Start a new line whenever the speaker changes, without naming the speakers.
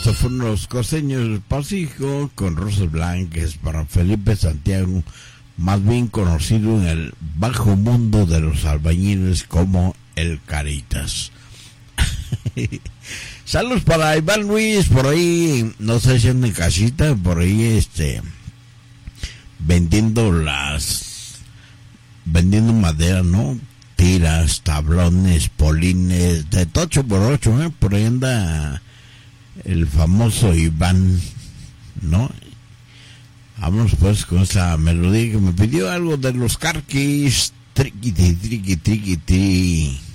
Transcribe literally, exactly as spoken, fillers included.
Estos fueron los costeños del Pacífico con Rosas Blancas para Felipe Santiago, más bien conocido en el bajo mundo de los albañiles como el Caritas. Saludos para Iván Luis, por ahí, no sé si anda en casita, por ahí este vendiendo las vendiendo madera, ¿no? Tiras, tablones, polines, de ocho por ocho, ¿eh? Por ahí anda el famoso Iván, ¿no? Vamos pues con esa melodía que me pidió algo de los Carquis, triqui, triqui, triqui, triqui.